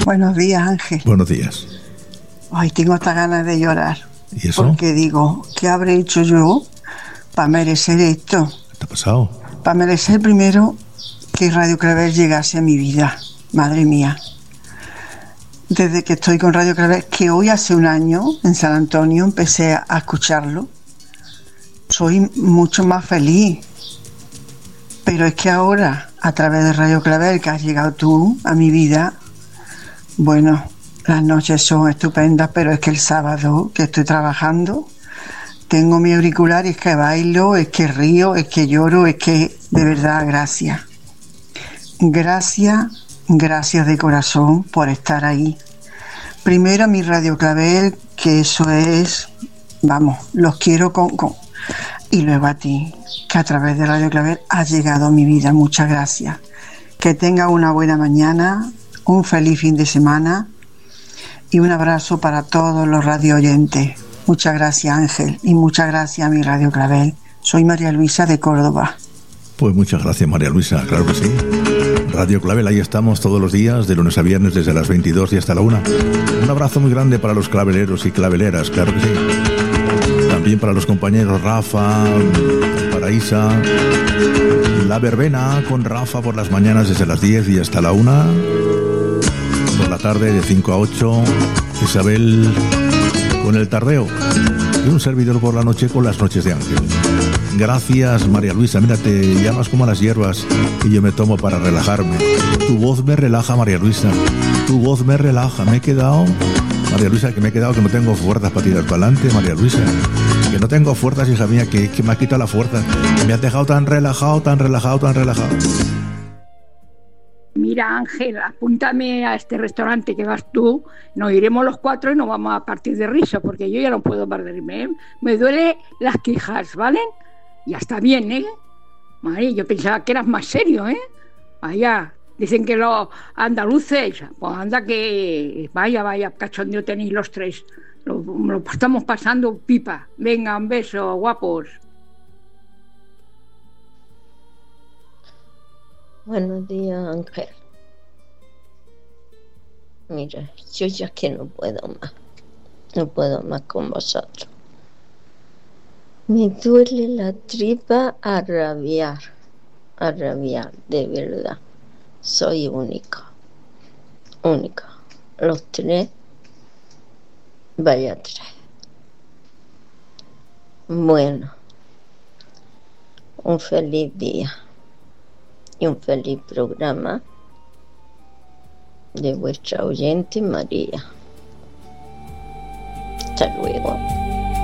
Buenos días, Ángel. Buenos días. Ay, tengo hasta ganas de llorar. ¿Y eso? Porque digo, ¿qué habré hecho yo para merecer esto? ¿Qué te ha pasado? Para merecer primero que Radio Clavel llegase a mi vida. Madre mía. Desde que estoy con Radio Clavel, que hoy hace un año en San Antonio empecé a escucharlo, soy mucho más feliz. Pero es que ahora, a través de Radio Clavel, que has llegado tú a mi vida, bueno, las noches son estupendas, pero es que el sábado que estoy trabajando, tengo mi auricular y es que bailo, es que río, es que lloro, es que de verdad, gracias. Gracias de corazón por estar ahí. Primero a mi Radio Clavel, que eso es, vamos, los quiero con... Y luego a ti, que a través de Radio Clavel has llegado a mi vida. Muchas gracias. Que tenga una buena mañana, un feliz fin de semana y un abrazo para todos los radio oyentes. Muchas gracias, Ángel, y muchas gracias a mi Radio Clavel. Soy María Luisa de Córdoba. Pues muchas gracias, María Luisa, claro que sí. Radio Clavel, ahí estamos todos los días, de lunes a viernes, desde las 22 y hasta la 1. Un abrazo muy grande para los claveleros y claveleras, claro que sí. También para los compañeros Rafa, para Isa, La Verbena con Rafa por las mañanas desde las 10 y hasta la 1. Por la tarde de 5 a 8, Isabel con El Tardeo. Y un servidor por la noche con Las Noches de Ángel. Gracias, María Luisa. Mira, te llamas como a las hierbas y yo me tomo para relajarme. Tu voz me relaja, María Luisa. Tu voz me relaja. Me he quedado, María Luisa, que no tengo fuerzas para tirar para adelante, María Luisa. Que no tengo fuerzas, hija mía, que me ha quitado la fuerza. Me has dejado tan relajado, tan relajado, tan relajado. Mira, Ángel, apúntame a este restaurante que vas tú, nos iremos los 4 y nos vamos a partir de risa, porque yo ya no puedo más de reírme, ¿eh? Me duele las quijas, ¿vale? Ya está bien, ¿eh? Madre, yo pensaba que eras más serio, ¿eh? Vaya, dicen que los andaluces, pues anda que, vaya, cachondeo tenéis los tres. Lo estamos pasando pipa. Venga, un beso, guapos. Buenos días, Ángel. Mira, yo ya que no puedo más con vosotros. Me duele la tripa a rabiar, de verdad. Soy única. Los tres, vaya tres. Bueno, un feliz día y un feliz programa de vuestra oyente María. Hasta luego.